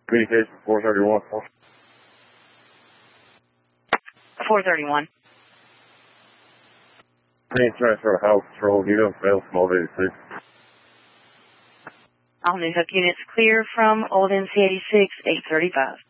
Communication 431. 431. Train transfer to House Patrol unit, failed from Old 86. All New Hook units clear from Old NC 86, 835.